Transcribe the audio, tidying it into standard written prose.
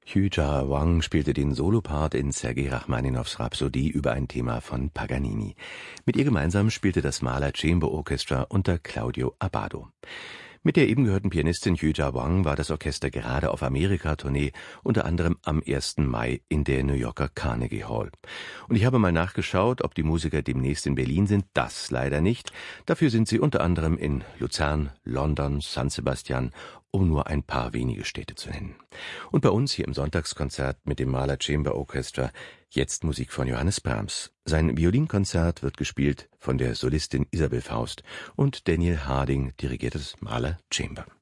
Hyja Wang spielte den Solopart in Sergei Rachmaninows Rhapsodie über ein Thema von Paganini. Mit ihr gemeinsam spielte das Mahler Chamber Orchestra unter Claudio Abbado. Mit der eben gehörten Pianistin Hyja Wang war das Orchester gerade auf Amerika-Tournee, unter anderem am 1. Mai in der New Yorker Carnegie Hall. Und ich habe mal nachgeschaut, ob die Musiker demnächst in Berlin sind. Das leider nicht. Dafür sind sie unter anderem in Luzern, London, San Sebastian, um nur ein paar wenige Städte zu nennen. Und bei uns hier im Sonntagskonzert mit dem Mahler Chamber Orchestra jetzt Musik von Johannes Brahms. Sein Violinkonzert wird gespielt von der Solistin Isabel Faust und Daniel Harding dirigiert das Mahler Chamber.